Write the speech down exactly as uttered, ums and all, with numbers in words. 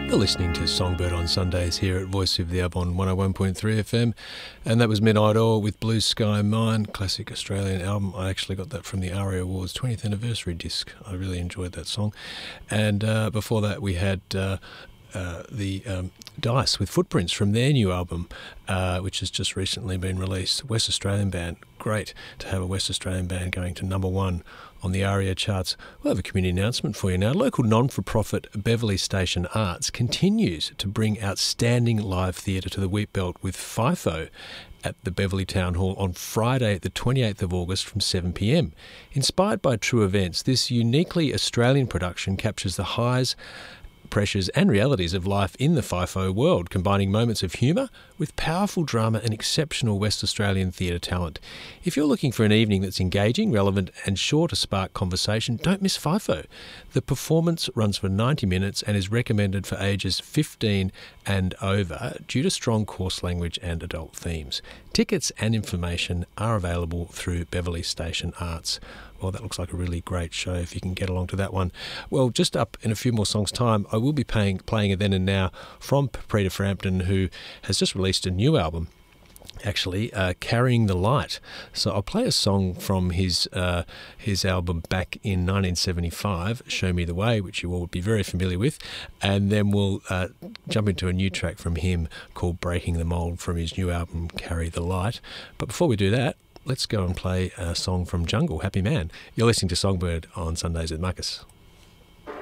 You're listening to Songbird on Sundays here at Voice of the Up on one oh one point three F M, and that was Midnight Oil with Blue Sky Mine, classic Australian album. I actually got that from the ARIA Awards twentieth anniversary disc. I really enjoyed that song. And uh, before that we had uh, uh, the um, Dice with Footprints from their new album, uh, which has just recently been released. West Australian band. Great to have a West Australian band going to number one on the ARIA charts. We'll have a community announcement for you now. Local non-for-profit Beverley Station Arts continues to bring outstanding live theatre to the Wheatbelt with FIFO at the Beverley Town Hall on Friday the twenty-eighth of August from seven p m. Inspired by true events, this uniquely Australian production captures the highs, pressures and realities of life in the FIFO world, combining moments of humour with powerful drama and exceptional West Australian theatre talent. If you're looking for an evening that's engaging, relevant and sure to spark conversation, don't miss FIFO. The performance runs for ninety minutes and is recommended for ages fifteen and over due to strong coarse language and adult themes. Tickets and information are available through Beverley Station Arts. Well, that looks like a really great show if you can get along to that one. Well, just up in a few more songs' time, I will be playing, playing a Then and Now from Peter Frampton, who has just released a new album, actually, uh, Carrying the Light. So I'll play a song from his uh, his album back in nineteen seventy-five, Show Me the Way, which you all would be very familiar with, and then we'll uh, jump into a new track from him called Breaking the Mold from his new album, Carry the Light. But before we do that, let's go and play a song from Jungle, Happy Man. You're listening to Songbird on Sundays with Marcus.